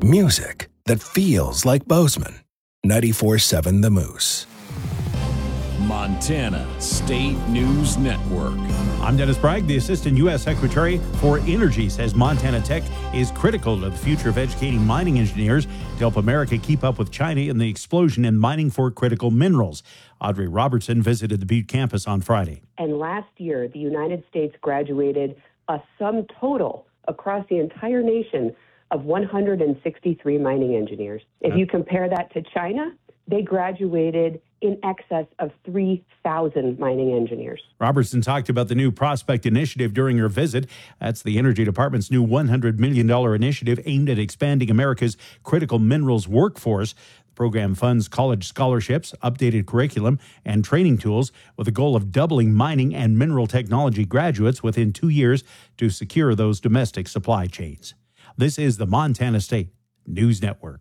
Music that feels like Bozeman. 94.7 The Moose. Montana State News Network. I'm Dennis Bragg. The Assistant U.S. Secretary for Energy says Montana Tech is critical to the future of educating mining engineers to help America keep up with China in the explosion in mining for critical minerals. Audrey Robertson visited the Butte campus on Friday. And last year, the United States graduated a sum total across the entire nation of 163 mining engineers. If you compare that to China, they graduated in excess of 3,000 mining engineers. Robertson talked about the new Prospect Initiative during her visit. That's the Energy Department's new $100 million initiative aimed at expanding America's critical minerals workforce. The program funds college scholarships, updated curriculum, and training tools with the goal of doubling mining and mineral technology graduates within 2 years to secure those domestic supply chains. This is the Montana State News Network.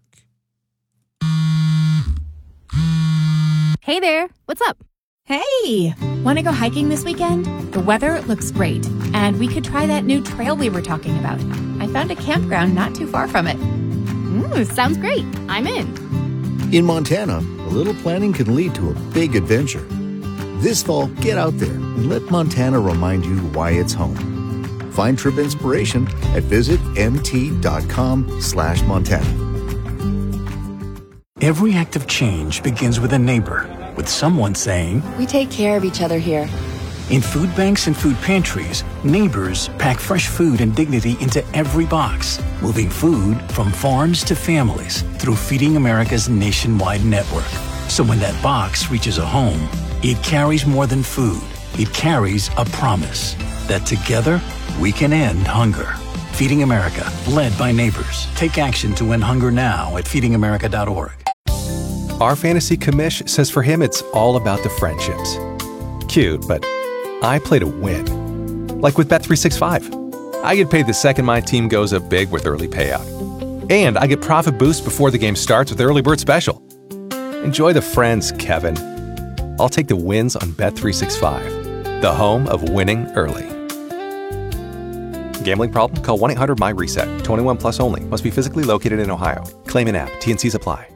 Hey there, what's up? Hey, want to go hiking this weekend? The weather looks great, and we could try that new trail we were talking about. I found a campground not too far from it. Sounds great. I'm in. In Montana, a little planning can lead to a big adventure. This fall, get out there and let Montana remind you why it's home. Find trip inspiration at visitmt.com/Montana. Every act of change begins with a neighbor, with someone saying, "We take care of each other here." In food banks and food pantries, neighbors pack fresh food and dignity into every box, moving food from farms to families through Feeding America's nationwide network. So when that box reaches a home, it carries more than food. It carries a promise that together we can end hunger. Feeding America, led by neighbors. Take action to end hunger now at feedingamerica.org. Our fantasy commish says for him it's all about the friendships. Cute, but I play to win. Like with Bet365. I get paid the second my team goes up big with early payout. And I get profit boost before the game starts with Early Bird Special. Enjoy the friends, Kevin. I'll take the wins on Bet365, the home of winning early. Gambling problem? Call 1-800-MY-RESET. 21 plus only. Must be physically located in Ohio. Claim in app. T&Cs apply.